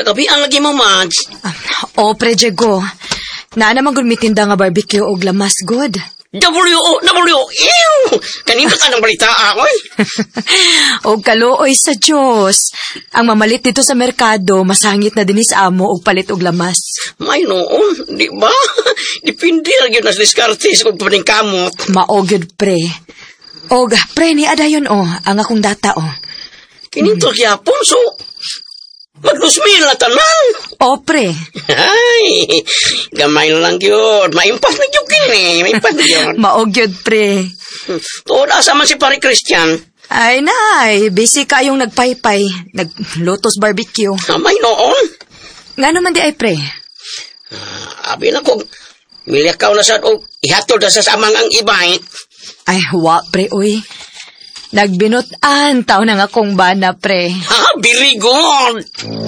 nagabian lagi mo, Mads. O, pre, Diego. Na naman gumitinda nga barbecue o glamas, good. Ew! Kanina ka ng balita ako, eh. O kaluoy sa Diyos. Ang mamalit dito sa merkado, masangit na dinis amo og palit og lamas. May noon, di ba? Dipindi lang yun as diskartes kung paningkamot. Maogyod, pre. Og, pre, ni adayon, ang akong data, Kininto gyapon, so mag-2,000 na tanan. O, pre. Ay, gamay lang yun. Maimpas na yun, maimpas na yun. Maogyod, pre. Tuod asa man si Pari Christian. Ay, nay, busy kayong nagpaypay. Nag-Lotus barbecue. May noon. Nga naman di ay, pre. Abi na kung milakaw na sa ihatod na sa samang ang ibay. Ay, wa, pre, uy. Nagbinutan, taon na nga kong bana, pre. Very good.